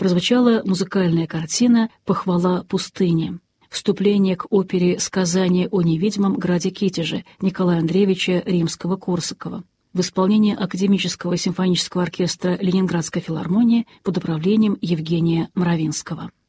прозвучала музыкальная картина «Похвала пустыни». Вступление к опере «Сказание о невидимом граде Китеже» Николая Андреевича Римского-Корсакова в исполнении Академического симфонического оркестра Ленинградской филармонии под управлением Евгения Мравинского.